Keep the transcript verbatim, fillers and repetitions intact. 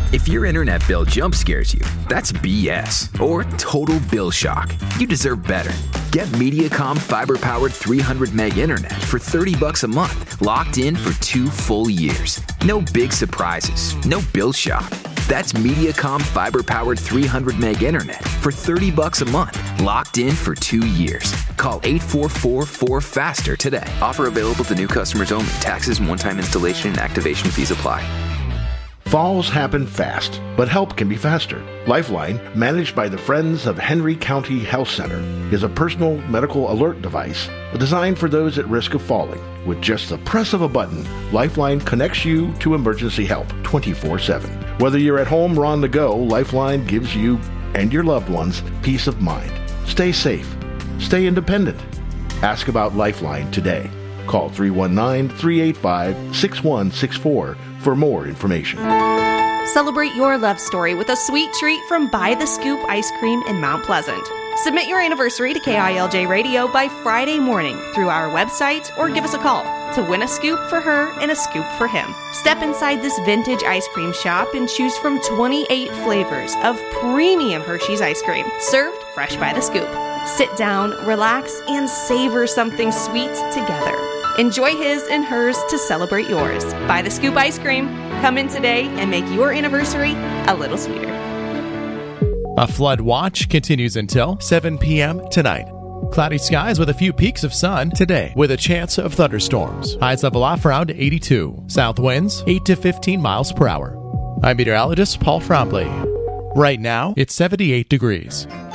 If your internet bill jump scares you, that's B S or total bill shock. You deserve better. Get Mediacom fiber-powered three hundred meg internet for thirty bucks a month, locked in for two full years. No big surprises, no bill shock. That's Mediacom fiber-powered three hundred meg internet for thirty bucks a month, locked in for two years. Call eight four four four FASTER today. Offer available to new customers only. Taxes and one-time installation and activation fees apply. Falls happen fast, but help can be faster. Lifeline, managed by the Friends of Henry County Health Center, is a personal medical alert device designed for those at risk of falling. With just the press of a button, Lifeline connects you to emergency help twenty-four seven. Whether you're at home or on the go, Lifeline gives you and your loved ones peace of mind. Stay safe. Stay independent. Ask about Lifeline today. Call three one nine, three eight five, six one six four for more information. Celebrate your love story with a sweet treat from By the Scoop Ice Cream in Mount Pleasant. Submit your anniversary to K I L J Radio by Friday morning through our website or give us a call to win a scoop for her and a scoop for him. Step inside this vintage ice cream shop and choose from twenty-eight flavors of premium Hershey's ice cream, served fresh by the scoop. Sit down, relax, and savor something sweet together. Enjoy his and hers to celebrate yours. By the Scoop Ice Cream. Come in today and make your anniversary a little sweeter. A flood watch continues until seven p.m. tonight. Cloudy skies with a few peaks of sun today with a chance of thunderstorms. Highs level off around eighty-two. South winds eight to fifteen miles per hour. I'm meteorologist Paul Frombley. Right now, it's seventy-eight degrees.